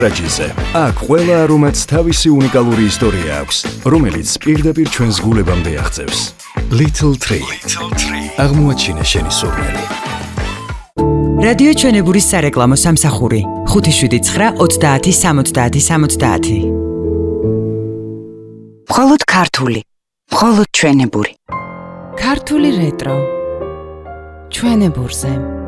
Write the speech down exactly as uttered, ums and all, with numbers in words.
რაჯიზე. აქ ყველა არომატს თავისი უნიკალური ისტორია აქვს, რომელიც პირდაპირ ჩვენს გულებამდე აღწევს. Little Tree. აღმოაჩინე შენი სურნელი. რადიო ჩვენებურის სარეკლამო სამსახური ხუთი შვიდი ცხრა ოცდაათი სამოცდაათი სამოცდაათი. მხოლოდ ქართული, მხოლოდ ჩვენებური. ქართული რეტრო ჩვენებურზე.